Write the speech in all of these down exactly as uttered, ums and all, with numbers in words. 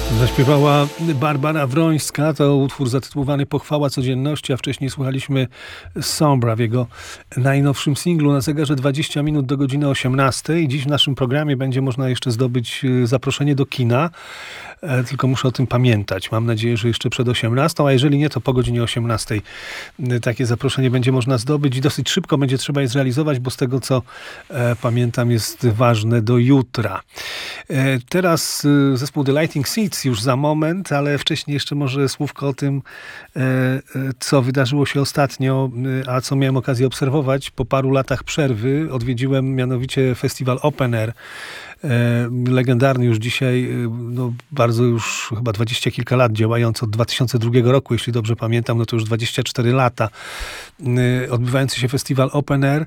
Zaśpiewała Barbara Wrońska, to utwór zatytułowany Pochwała codzienności, a wcześniej słuchaliśmy Sombra w jego najnowszym singlu. Na zegarze dwadzieścia minut do godziny osiemnastej. Dziś w naszym programie będzie można jeszcze zdobyć zaproszenie do kina, tylko muszę o tym pamiętać. Mam nadzieję, że jeszcze przed osiemnastą, a jeżeli nie, to po godzinie osiemnastej takie zaproszenie będzie można zdobyć i dosyć szybko będzie trzeba je zrealizować, bo z tego, co e, pamiętam, jest ważne do jutra. E, teraz e, zespół The Lighting Seeds już za moment, ale wcześniej jeszcze może słówko o tym, e, e, co wydarzyło się ostatnio, e, a co miałem okazję obserwować po paru latach przerwy. Odwiedziłem mianowicie festiwal Open Air, legendarny już dzisiaj, no bardzo już chyba dwadzieścia kilka lat działający, od dwa tysiące drugiego roku, jeśli dobrze pamiętam, no to już dwadzieścia cztery lata odbywający się festiwal Open Air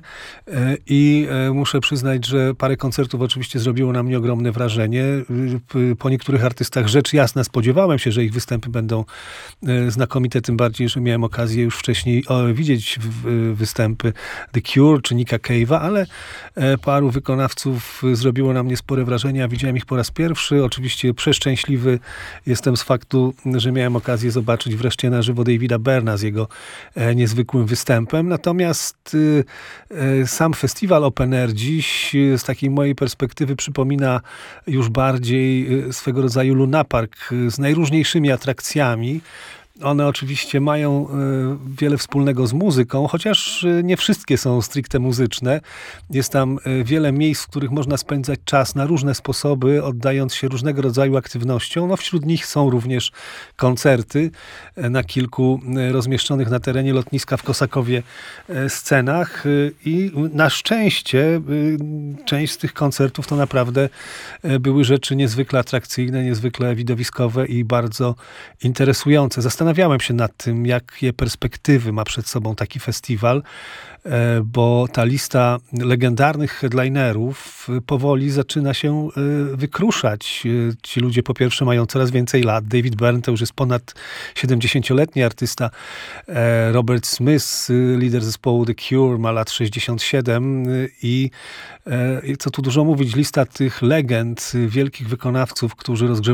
i muszę przyznać, że parę koncertów oczywiście zrobiło na mnie ogromne wrażenie. Po niektórych artystach rzecz jasna spodziewałem się, że ich występy będą znakomite, tym bardziej, że miałem okazję już wcześniej widzieć występy The Cure czy Nicka Cave'a, ale paru wykonawców zrobiło na mnie spore wrażenia. Widziałem ich po raz pierwszy. Oczywiście przeszczęśliwy jestem z faktu, że miałem okazję zobaczyć wreszcie na żywo Davida Byrna z jego e, niezwykłym występem. Natomiast e, e, sam festiwal Open Air dziś e, z takiej mojej perspektywy przypomina już bardziej e, swego rodzaju lunapark e, z najróżniejszymi atrakcjami. One oczywiście mają y, wiele wspólnego z muzyką, chociaż y, nie wszystkie są stricte muzyczne. Jest tam y, wiele miejsc, w których można spędzać czas na różne sposoby, oddając się różnego rodzaju aktywnościom. No, wśród nich są również koncerty y, na kilku y, rozmieszczonych na terenie lotniska w Kosakowie y, scenach. Y, I na szczęście y, część z tych koncertów to naprawdę y, były rzeczy niezwykle atrakcyjne, niezwykle widowiskowe i bardzo interesujące. Zastanawiałem się nad tym, jakie perspektywy ma przed sobą taki festiwal, bo ta lista legendarnych headlinerów powoli zaczyna się wykruszać. Ci ludzie po pierwsze mają coraz więcej lat. David Byrne to już jest ponad siedemdziesięcioletni artysta. Robert Smith, lider zespołu The Cure, ma lat sześćdziesiąt siedem i co tu dużo mówić, lista tych legend, wielkich wykonawców, którzy rozgrzewają